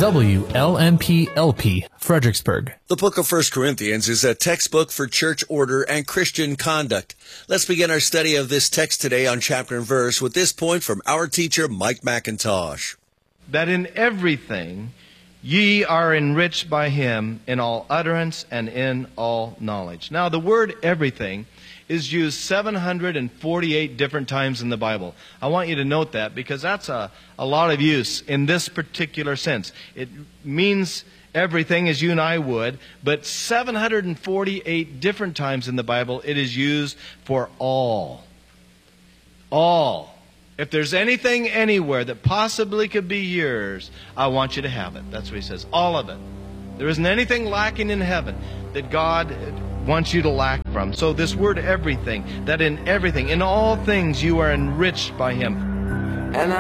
WLMP-LP, Fredericksburg. The book of 1 Corinthians is a textbook for church order and Christian conduct. Let's begin our study of this text today on chapter and verse with this point from our teacher, Mike McIntosh. That in everything ye are enriched by him in all utterance and in all knowledge. Now, the word everything is used 748 different times in the Bible. I want you to note that because that's a lot of use in this particular sense. It means everything as you and I would, but 748 different times in the Bible it is used for all. All. If there's anything anywhere that possibly could be yours, I want you to have it. That's what he says. All of it. There isn't anything lacking in heaven that God wants you to lack from. So this word everything, that in everything, in all things you are enriched by him. And